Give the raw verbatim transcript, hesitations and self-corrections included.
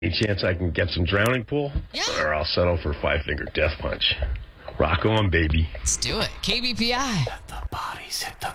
Any chance I can get some drowning pool? Yeah. Or I'll settle for five finger death punch. Rock on, baby. Let's do it. K B P I. The bodies hit the